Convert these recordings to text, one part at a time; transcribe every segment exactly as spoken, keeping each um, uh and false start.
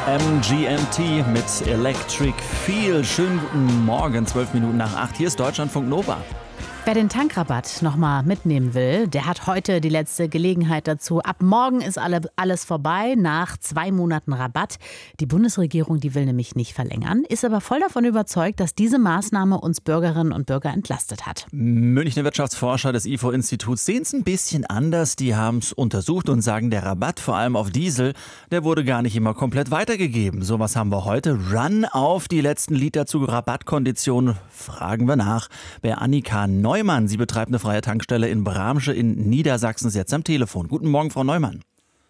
M G M T mit Electric Feel. Schönen guten Morgen, zwölf Minuten nach acht. Hier ist Deutschlandfunk Nova. Wer den Tankrabatt nochmal mitnehmen will, der hat heute die letzte Gelegenheit dazu. Ab morgen ist alle, alles vorbei, nach zwei Monaten Rabatt. Die Bundesregierung, die will nämlich nicht verlängern, ist aber voll davon überzeugt, dass diese Maßnahme uns Bürgerinnen und Bürger entlastet hat. Münchner Wirtschaftsforscher des I F O-Instituts sehen es ein bisschen anders. Die haben es untersucht und sagen, der Rabatt, vor allem auf Diesel, der wurde gar nicht immer komplett weitergegeben. So was haben wir heute. Run auf die letzten Liter zu Rabattkonditionen. Fragen wir nach bei Annika Neumann. Sie betreibt eine freie Tankstelle in Bramsche in Niedersachsen. Ist jetzt am Telefon. Guten Morgen, Frau Neumann.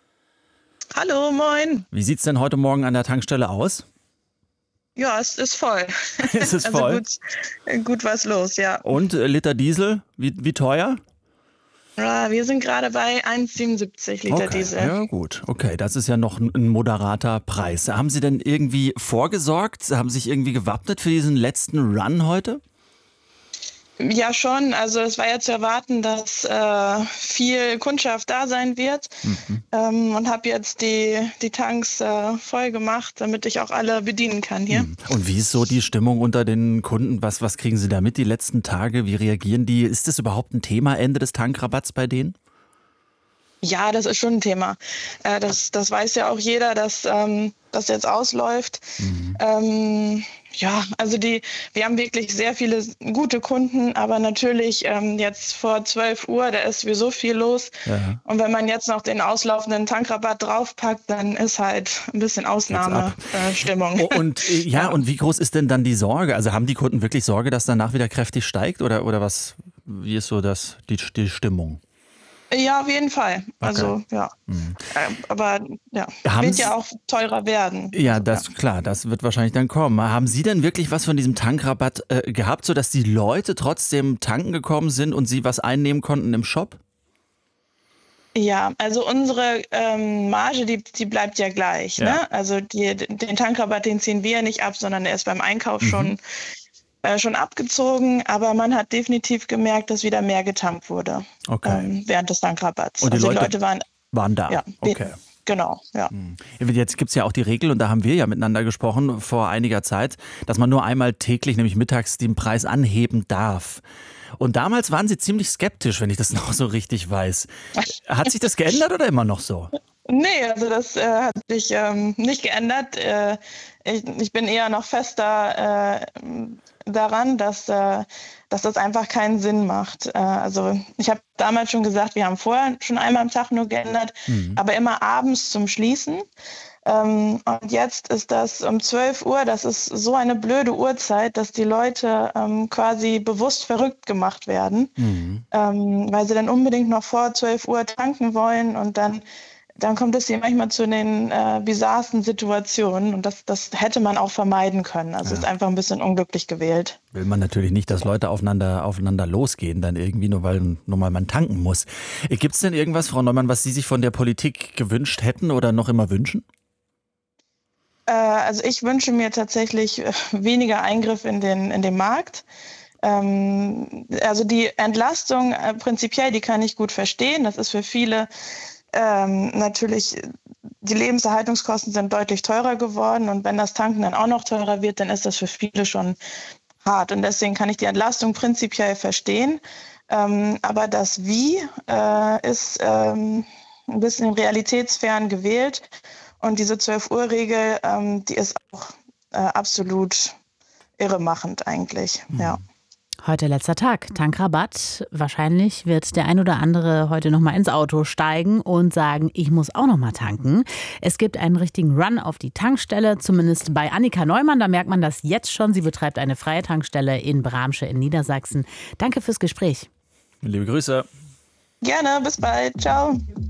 Hallo, moin. Wie sieht es denn heute Morgen an der Tankstelle aus? Ja, es ist voll. Es ist also voll? Gut, gut was los, ja. Und äh, Liter Diesel, wie, wie teuer? Ja, wir sind gerade bei eins Komma siebenundsiebzig Liter Okay, Diesel. ja gut. Okay, das ist ja noch ein, ein moderater Preis. Haben Sie denn irgendwie vorgesorgt? Haben Sie sich irgendwie gewappnet für diesen letzten Run heute? Ja, schon. Also es war ja zu erwarten, dass äh, viel Kundschaft da sein wird. Mhm. Ähm, und habe jetzt die, die Tanks äh, voll gemacht, damit ich auch alle bedienen kann hier. Mhm. Und wie ist so die Stimmung unter den Kunden? Was, was kriegen Sie da mit die letzten Tage? Wie reagieren die? Ist das überhaupt ein Thema, Ende des Tankrabatts bei denen? Ja, das ist schon ein Thema. Äh, das, das weiß ja auch jeder, dass ähm, das jetzt ausläuft. Mhm. Ähm, ja, also die, wir haben wirklich sehr viele gute Kunden, aber natürlich ähm, jetzt vor zwölf Uhr, da ist sowieso viel los. Ja. Und wenn man jetzt noch den auslaufenden Tankrabatt draufpackt, dann ist halt ein bisschen Ausnahmestimmung. Äh, und äh, ja, ja, und wie groß ist denn dann die Sorge? Also haben die Kunden wirklich Sorge, dass danach wieder kräftig steigt oder, oder was? Wie ist so das, die, die Stimmung? Ja, auf jeden Fall. Okay. Also, ja. Mhm. Aber ja, Haben wird Sie, ja auch teurer werden. Ja, das ja. klar, das wird wahrscheinlich dann kommen. Haben Sie denn wirklich was von diesem Tankrabatt äh, gehabt, sodass die Leute trotzdem tanken gekommen sind und Sie was einnehmen konnten im Shop? Ja, also unsere ähm, Marge, die, die bleibt ja gleich. Ja. Ne? Also die, den Tankrabatt, den ziehen wir nicht ab, sondern der ist beim Einkauf mhm. schon Äh, schon abgezogen, aber man hat definitiv gemerkt, dass wieder mehr getankt wurde okay. ähm, während des Tankrabatts. Und die, also Leute, die Leute waren, waren da? Ja, okay. Genau, ja. Jetzt gibt es ja auch die Regel, und da haben wir ja miteinander gesprochen vor einiger Zeit, dass man nur einmal täglich, nämlich mittags, den Preis anheben darf. Und damals waren Sie ziemlich skeptisch, wenn ich das noch so richtig weiß. Hat sich das geändert oder immer noch so? Nee, also das äh, hat sich ähm, nicht geändert. Äh, ich, ich bin eher noch fester äh, daran, dass, äh, dass das einfach keinen Sinn macht. Äh, also ich habe damals schon gesagt, wir haben vorher schon einmal am Tag nur geändert, mhm. aber immer abends zum Schließen. Ähm, und jetzt ist das um zwölf Uhr, das ist so eine blöde Uhrzeit, dass die Leute ähm, quasi bewusst verrückt gemacht werden, mhm. ähm, weil sie dann unbedingt noch vor zwölf Uhr tanken wollen und dann dann kommt es hier manchmal zu den äh, bizarrsten Situationen und das, das hätte man auch vermeiden können. Also ja. ist einfach ein bisschen unglücklich gewählt. Will man natürlich nicht, dass Leute aufeinander, aufeinander losgehen, dann irgendwie, nur weil nur mal man tanken muss. Gibt es denn irgendwas, Frau Neumann, was Sie sich von der Politik gewünscht hätten oder noch immer wünschen? Äh, also ich wünsche mir tatsächlich weniger Eingriff in den, in den Markt. Ähm, also die Entlastung äh, prinzipiell, die kann ich gut verstehen. Das ist für viele Ähm, natürlich, die Lebenserhaltungskosten sind deutlich teurer geworden und wenn das Tanken dann auch noch teurer wird, dann ist das für viele schon hart und deswegen kann ich die Entlastung prinzipiell verstehen, ähm, aber das Wie äh, ist ähm, ein bisschen realitätsfern gewählt und diese zwölf Uhr Regel, ähm, die ist auch äh, absolut irremachend eigentlich, mhm. ja. Heute letzter Tag, Tankrabatt. Wahrscheinlich wird der ein oder andere heute noch mal ins Auto steigen und sagen, ich muss auch noch mal tanken. Es gibt einen richtigen Run auf die Tankstelle, zumindest bei Annika Neumann. Da merkt man das jetzt schon. Sie betreibt eine freie Tankstelle in Bramsche in Niedersachsen. Danke fürs Gespräch. Liebe Grüße. Gerne, bis bald. Ciao.